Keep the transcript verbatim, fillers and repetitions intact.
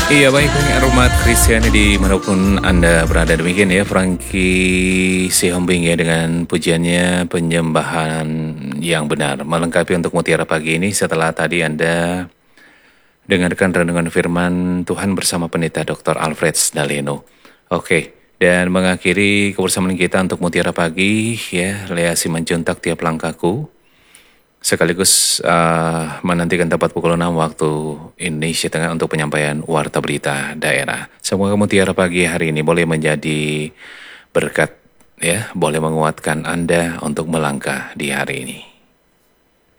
Iya baik Umat Kristiani dimanapun Anda berada, demikian ya Frankie Sihombing ya dengan pujiannya penyembahan yang benar melengkapi untuk Mutiara Pagi ini setelah tadi Anda dengarkan renungan firman Tuhan bersama Pendeta doktor Alfred Daleno. Oke, dan mengakhiri kebersamaan kita untuk Mutiara Pagi ya, Lea Simanjuntak tiap langkahku. Sekaligus uh, menantikan tepat pukul enam waktu Indonesia Tengah untuk penyampaian warta berita daerah. Semoga Mutiara Pagi hari ini boleh menjadi berkat ya, boleh menguatkan Anda untuk melangkah di hari ini.